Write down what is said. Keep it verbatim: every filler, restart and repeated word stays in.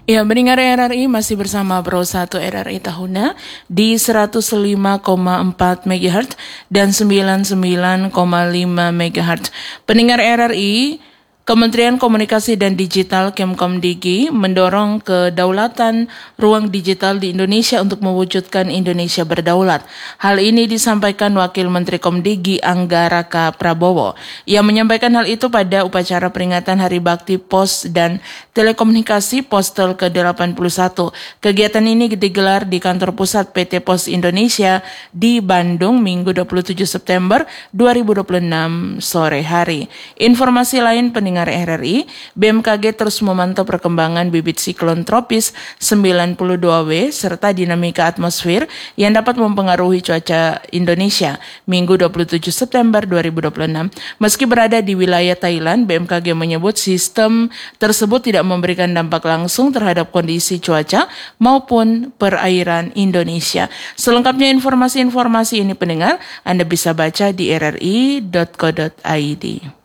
Ya, mendengar R R I masih bersama Pro satu R R I Tahuna di seratus lima koma empat megahertz dan sembilan puluh sembilan koma lima megahertz. Pendengar R R I, Kementerian Komunikasi dan Digital Kemkomdigi mendorong kedaulatan ruang digital di Indonesia untuk mewujudkan Indonesia berdaulat. Hal ini disampaikan Wakil Menteri Komdigi Anggaraka Prabowo. Ia menyampaikan hal itu pada upacara peringatan Hari Bakti Pos dan Telekomunikasi Postel ke delapan puluh satu. Kegiatan ini digelar di kantor pusat P T Pos Indonesia di Bandung Minggu dua puluh tujuh September dua ribu dua puluh enam sore hari. Informasi lain pendengar R R I, B M K G terus memantau perkembangan bibit siklon tropis sembilan puluh dua W serta dinamika atmosfer yang dapat mempengaruhi cuaca Indonesia Minggu dua puluh tujuh September dua ribu dua puluh enam. Meski berada di wilayah Thailand, B M K G menyebut sistem tersebut tidak memberikan dampak langsung terhadap kondisi cuaca maupun perairan Indonesia. Selengkapnya informasi-informasi ini pendengar Anda bisa baca di r r i dot co dot i d.